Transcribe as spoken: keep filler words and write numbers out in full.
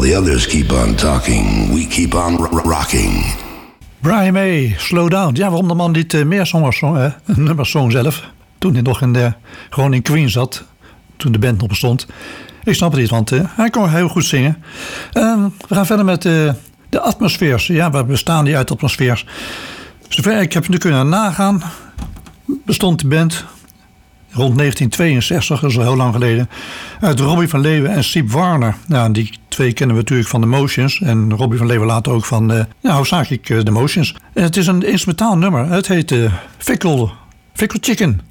the others keep on talking, we keep on r- rocking. Brian May, Slow Down. Ja, waarom de man niet uh, meer zongers zong, hè? Nummers zong zelf. Toen hij nog in de, gewoon in Queen zat. Toen de band nog bestond. Ik snap het niet, want uh, hij kon heel goed zingen. Uh, we gaan verder met uh, de atmosfeers. Ja, waar bestaan die uit atmosfeers? Zover ik heb nu kunnen nagaan, bestond de band rond negentien tweeënzestig, dat is al heel lang geleden, uit Robbie van Leeuwen en Siep Warner. Nou, die twee kennen we natuurlijk van The Motions. En Robbie van Leeuwen later ook van, uh, ja, hoofdzakelijk uh, The Motions. En het is een instrumentaal nummer. Het heet uh, Fickle, Fickle Chicken.